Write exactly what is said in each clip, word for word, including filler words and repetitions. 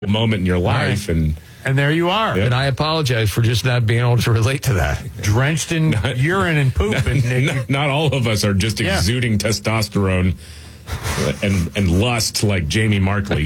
moment in your life, right. and and there you are. Yep. And I apologize for just not being able to relate to that. Drenched in not, urine and poop. Not, and not, not all of us are just yeah. exuding testosterone and and lust like Jamie Markley.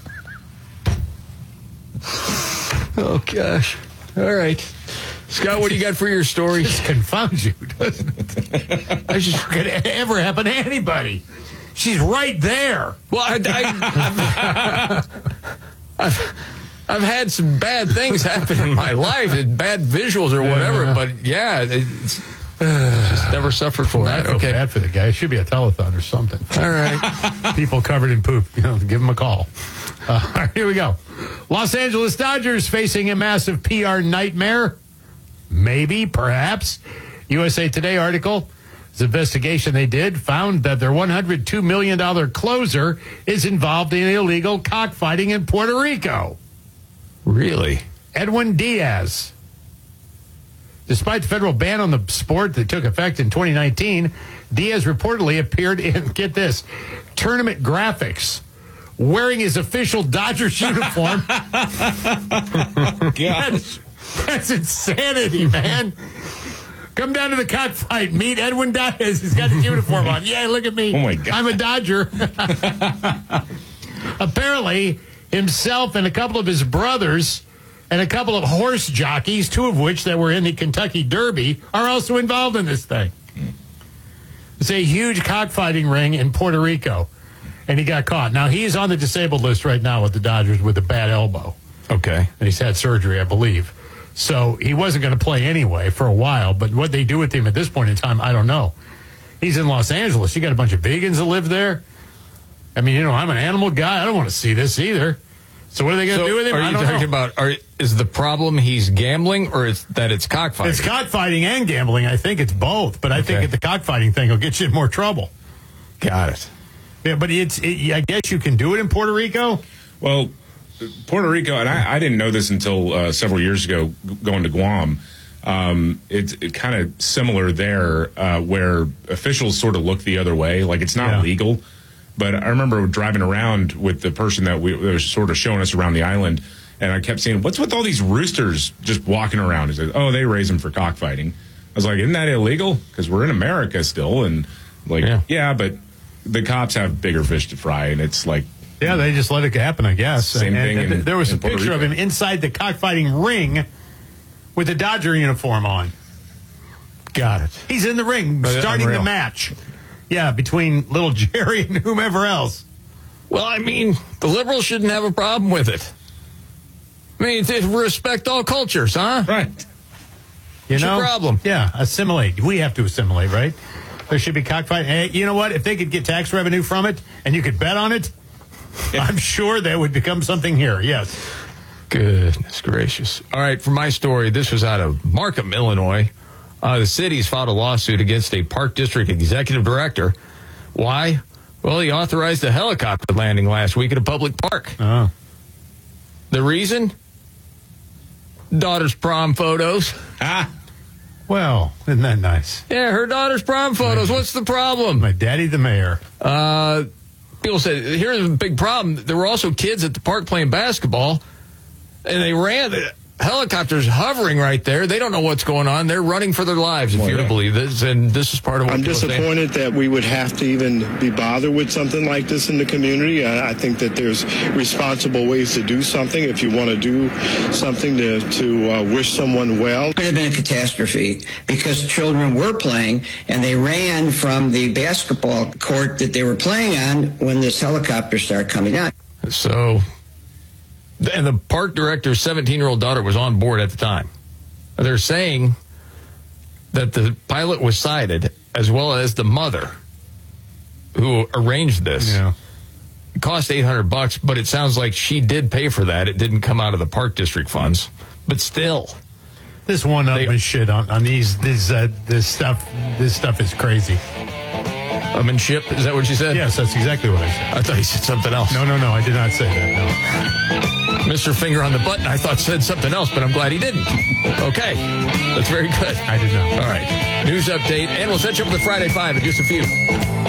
Oh gosh! All right, Scott, what do you got for your story? This confounds you, doesn't it? I just could ever happen to anybody. She's right there. Well, I, I, I've, I've, I've had some bad things happen in my life, bad visuals or whatever, yeah. but yeah, it's uh, just never suffered for that. I feel okay. bad for the guy. It should be a telethon or something. All right. People covered in poop. You know, give him a call. Uh, all right, here we go. Los Angeles Dodgers facing a massive P R nightmare. Maybe, perhaps. U S A Today article. The investigation they did found that their one hundred two million dollars closer is involved in illegal cockfighting in Puerto Rico. Really? Edwin Diaz. Despite the federal ban on the sport that took effect in twenty nineteen, Diaz reportedly appeared in, get this, tournament graphics, wearing his official Dodgers uniform. that's, that's insanity, man. Come down to the cockfight. Meet Edwin Diaz. He's got his uniform on. Yeah, look at me. Oh, my God. I'm a Dodger. Apparently, himself and a couple of his brothers and a couple of horse jockeys, two of which that were in the Kentucky Derby, are also involved in this thing. It's a huge cockfighting ring in Puerto Rico, and he got caught. Now, he is on the disabled list right now with the Dodgers with a bad elbow. Okay. And he's had surgery, I believe. So he wasn't going to play anyway for a while, but what they do with him at this point in time, I don't know. He's in Los Angeles. You got a bunch of vegans that live there. I mean, you know, I'm an animal guy. I don't want to see this either. So what are they going to so do with him? Are I you don't talking know. about, are, is the problem he's gambling or is that it's cockfighting? It's cockfighting and gambling. I think it's both, but I okay. think the cockfighting thing will get you in more trouble. Got it. Yeah, but it's. It, I guess you can do it in Puerto Rico? Well, Puerto Rico, and I, I didn't know this until uh, several years ago going to Guam. Um, it's it kind of similar there uh, where officials sort of look the other way. Like it's not yeah. legal. But I remember driving around with the person that we, that was sort of showing us around the island, and I kept saying, what's with all these roosters just walking around? He said, oh, they raise them for cockfighting. I was like, isn't that illegal? Because we're in America still. And like, yeah. yeah, but the cops have bigger fish to fry, and it's like, yeah, they just let it happen, I guess. Same and, thing. And, in, there was a Puerto picture Rico. of him inside the cockfighting ring with a Dodger uniform on. Got it. He's in the ring but starting unreal. the match. Yeah, between little Jerry and whomever else. Well, I mean, the liberals shouldn't have a problem with it. I mean, they respect all cultures, huh? Right. You What's know, your problem? Yeah, assimilate. We have to assimilate, right? There should be cockfighting. Hey, you know what? If they could get tax revenue from it and you could bet on it, yeah. I'm sure that would become something here. Yes. Goodness gracious. All right, for my story, this was out of Markham, Illinois. Uh, the city's filed a lawsuit against a park district executive director. Why? Well, he authorized a helicopter landing last week at a public park. Oh. The reason? Daughter's prom photos. Ah. Well, isn't that nice? Yeah, her daughter's prom photos. What's the problem? My daddy, the mayor. Uh, people said, here's a big problem. There were also kids at the park playing basketball, and they ran. The helicopter's hovering right there. They don't know what's going on. They're running for their lives, if well, you're yeah. to believe this. And this is part of what I'm disappointed that we would have to even be bothered with something like this in the community. I, I think that there's responsible ways to do something. If you want to do something to, to uh, wish someone well. It could have been a catastrophe because children were playing and they ran from the basketball court that they were playing on when this helicopter started coming down. So... And the park director's seventeen-year-old daughter was on board at the time. They're saying that the pilot was cited, as well as the mother who arranged this. Yeah. It cost eight hundred bucks, but it sounds like she did pay for that. It didn't come out of the park district funds. But still. This one-upman shit on, on these, this, uh, this stuff, this stuff is crazy. Upmanship? Is that what you said? Yes, that's exactly what I said. I thought you said something else. No, no, no, I did not say that, no. Mister Finger on the button, I thought said something else, but I'm glad he didn't. Okay. That's very good. I did not. All right. News update, and we'll set you up with Friday Five in just a few.